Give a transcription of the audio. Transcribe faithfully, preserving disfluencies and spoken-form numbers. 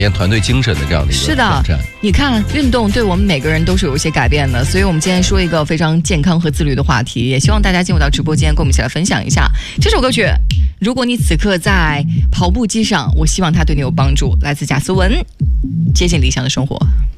验团队精神的这样的一个挑战。 你看，运动对我们每个人都是有一些改变的，所以我们今天说一个非常健康和自律的话题，也希望大家进入到直播间，跟我们一起来分享一下这首歌曲。如果你此刻在跑步机上，我希望它对你有帮助。来自贾斯文，接近理想的生活。